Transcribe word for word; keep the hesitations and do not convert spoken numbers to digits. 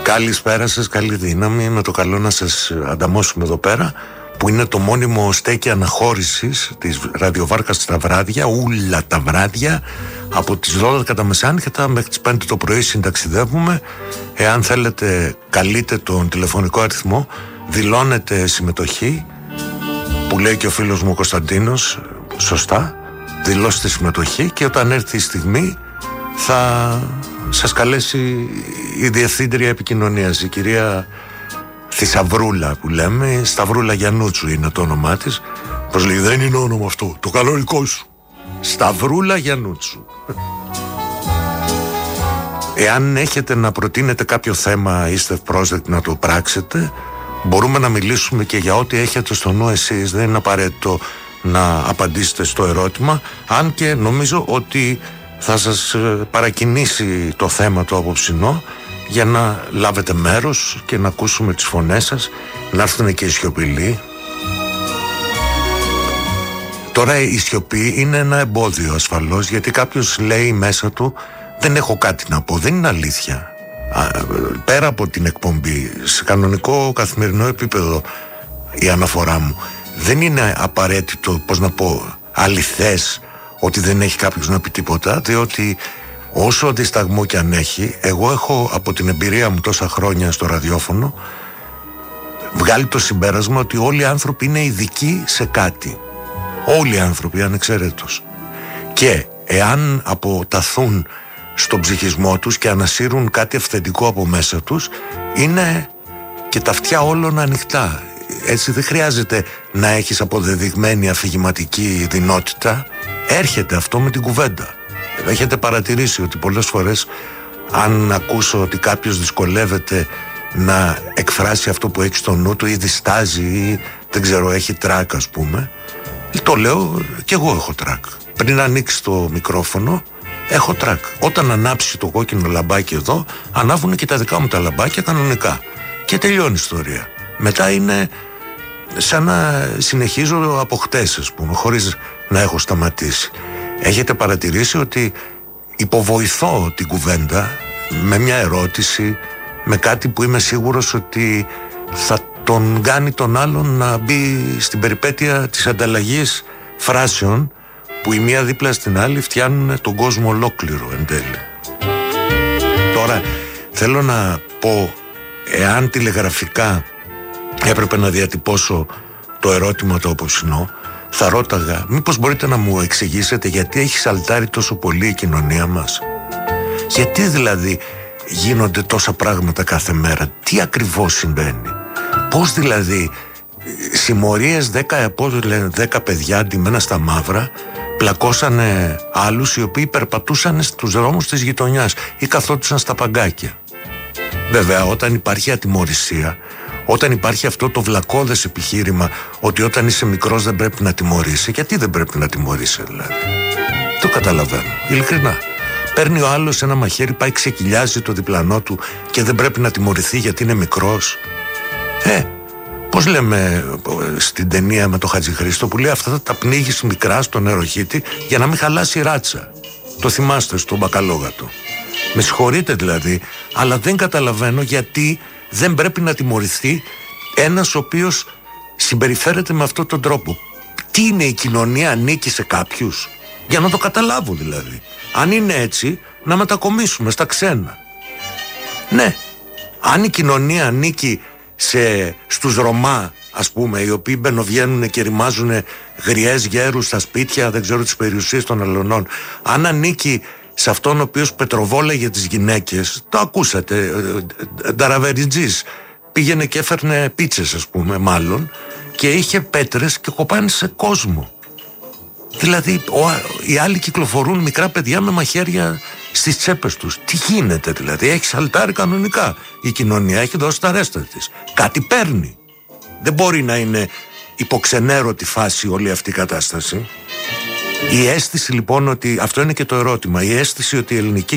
Καλησπέρα σας, καλή δύναμη. Με το καλό να σας ανταμώσουμε εδώ πέρα, που είναι το μόνιμο στέκι αναχώρησης της ραδιοβάρκας στα βράδια, ούλα τα βράδια, από τις δώδεκα τα μεσάνυχτα μέχρι τις πέντε το πρωί συνταξιδεύουμε. Εάν θέλετε, καλείτε τον τηλεφωνικό αριθμό, δηλώνετε συμμετοχή, που λέει και ο φίλος μου ο Κωνσταντίνος, σωστά, δηλώστε συμμετοχή και όταν έρθει η στιγμή θα σας καλέσει η Διευθύντρια Επικοινωνίας, η κυρία Θησαυρούλα που λέμε, Σταυρούλα Γιαννούτσου είναι το όνομά της. Πως λέει, δεν είναι όνομα αυτό, το κανονικό σου. Σταυρούλα Γιαννούτσου. Εάν έχετε να προτείνετε κάποιο θέμα, είστε ευπρόσδεκτοι να το πράξετε. Μπορούμε να μιλήσουμε και για ό,τι έχετε στο νου εσείς. Δεν είναι απαραίτητο να απαντήσετε στο ερώτημα, αν και νομίζω ότι θα σας παρακινήσει το θέμα το απόψινό, για να λάβετε μέρος και να ακούσουμε τις φωνές σας, να έρθουν και οι σιωπηλοί. Τώρα η σιωπή είναι ένα εμπόδιο ασφαλώς, γιατί κάποιος λέει μέσα του, δεν έχω κάτι να πω. Δεν είναι αλήθεια. Πέρα από την εκπομπή, σε κανονικό καθημερινό επίπεδο, η αναφορά μου δεν είναι απαραίτητο, πώς να πω, αληθές ότι δεν έχει κάποιος να πει τίποτα, διότι όσο αντισταγμό κι αν έχει, εγώ έχω από την εμπειρία μου τόσα χρόνια στο ραδιόφωνο βγάλει το συμπέρασμα ότι όλοι οι άνθρωποι είναι ειδικοί σε κάτι. Όλοι οι άνθρωποι ανεξαιρέτως. Και εάν αποταθούν στον ψυχισμό τους και ανασύρουν κάτι αυθεντικό από μέσα τους, είναι και τα αυτιά όλων ανοιχτά. Έτσι δεν χρειάζεται να έχεις αποδεδειγμένη αφηγηματική δυνότητα. Έρχεται αυτό με την κουβέντα. Έχετε παρατηρήσει ότι πολλές φορές, αν ακούσω ότι κάποιος δυσκολεύεται να εκφράσει αυτό που έχει στο νου του ή διστάζει ή δεν ξέρω, έχει τρακ ας πούμε, το λέω και εγώ έχω τρακ. Πριν ανοίξει το μικρόφωνο έχω τρακ. Όταν ανάψει το κόκκινο λαμπάκι εδώ, ανάβουν και τα δικά μου τα λαμπάκια κανονικά και τελειώνει η ιστορία. Μετά είναι σαν να συνεχίζω από χτες ας πούμε, χωρίς να έχω σταματήσει. Έχετε παρατηρήσει ότι υποβοηθώ την κουβέντα με μια ερώτηση, με κάτι που είμαι σίγουρος ότι θα τον κάνει τον άλλον να μπει στην περιπέτεια της ανταλλαγής φράσεων, που η μία δίπλα στην άλλη φτιάνουν τον κόσμο ολόκληρο εν τέλει. Τώρα θέλω να πω, εάν τηλεγραφικά έπρεπε να διατυπώσω το ερώτημα το απόψινό, θα ρώταγα, μήπως μπορείτε να μου εξηγήσετε γιατί έχει σαλτάρει τόσο πολύ η κοινωνία μας? Γιατί δηλαδή γίνονται τόσα πράγματα κάθε μέρα? Τι ακριβώς συμβαίνει? Πώς δηλαδή συμμορίες δέκα, πώς λένε, δέκα παιδιά αντιμένα στα μαύρα πλακώσανε άλλους οι οποίοι περπατούσαν στους δρόμους της γειτονιάς ή καθόντουσαν στα παγκάκια? Βέβαια, όταν υπάρχει ατιμωρησία, όταν υπάρχει αυτό το βλακώδες επιχείρημα ότι όταν είσαι μικρός δεν πρέπει να τιμωρήσει, γιατί δεν πρέπει να τιμωρήσει δηλαδή? Το καταλαβαίνω, ειλικρινά. Παίρνει ο άλλος ένα μαχαίρι, πάει ξεκυλιάζει το διπλανό του και δεν πρέπει να τιμωρηθεί γιατί είναι μικρός. Ε, πώς λέμε στην ταινία με το Χατζηχρήστο που λέει, αυτά θα τα πνίγεις μικρά στο νεροχύτη για να μην χαλάσει η ράτσα. Το θυμάστε στον Μπακαλόγατο? Με συγχωρείτε δηλαδή, αλλά δεν καταλαβαίνω γιατί δεν πρέπει να τιμωρηθεί ένας ο οποίος συμπεριφέρεται με αυτόν τον τρόπο. Τι είναι η κοινωνία, ανήκει σε κάποιους? Για να το καταλάβω δηλαδή. Αν είναι έτσι, να μετακομίσουμε στα ξένα. Ναι, αν η κοινωνία ανήκει σε, στους Ρωμά ας πούμε, οι οποίοι μπαινοβγαίνουν και ρημάζουν γριές γέρους στα σπίτια, δεν ξέρω τις περιουσίες των αλλωνών, αν ανήκει σε αυτόν ο οποίος πετροβόλαγε τις γυναίκες, το ακούσατε, Νταραβεριτζής, πήγαινε και έφερνε πίτσες ας πούμε μάλλον, και είχε πέτρες και κοπάνισε κόσμο. Δηλαδή ο, οι άλλοι κυκλοφορούν μικρά παιδιά με μαχαίρια στις τσέπες τους. Τι γίνεται δηλαδή? Έχει σαλτάρει κανονικά η κοινωνία, έχει δώσει τα ρέστα της. Κάτι παίρνει. Δεν μπορεί να είναι υποξενέρωτη φάση όλη αυτή η κατάσταση. Η αίσθηση λοιπόν ότι, αυτό είναι και το ερώτημα, η αίσθηση ότι η ελληνική